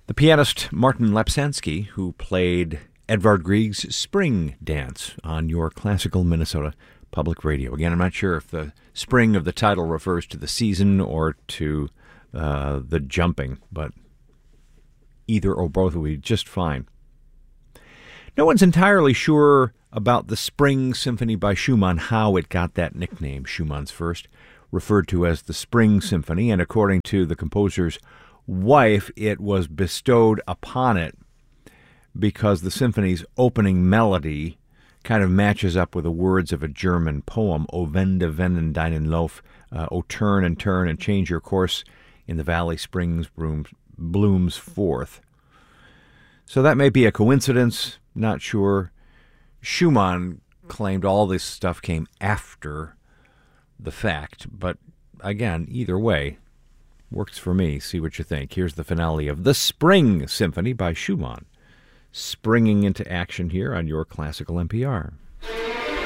The pianist Martin Lapsansky, who played Edvard Grieg's Spring Dance on your classical Minnesota Public Radio. Again, I'm not sure if the spring of the title refers to the season or to the jumping, but either or both will be just fine. No one's entirely sure about the Spring Symphony by Schumann, how it got that nickname. Schumann's first referred to as the Spring Symphony, and according to the composer's wife, it was bestowed upon it because the symphony's opening melody kind of matches up with the words of a German poem, O wende, wenden deinen Lauf, O turn and change your course in the valley springs blooms forth. So that may be a coincidence, not sure. Schumann claimed all this stuff came after the fact, but again, either way, works for me. See what you think. Here's the finale of the Spring Symphony by Schumann, springing into action here on your Classical NPR.